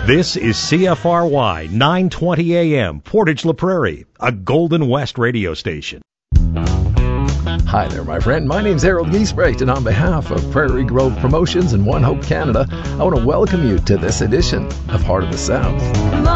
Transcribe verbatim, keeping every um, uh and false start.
This is C F R Y nine twenty A M, Portage La Prairie, a Golden West radio station. Hi there, my friend. My name's Harold Giesbrecht, and on behalf of Prairie Grove Promotions and One Hope Canada, I want to welcome you to this edition of Heart of the South.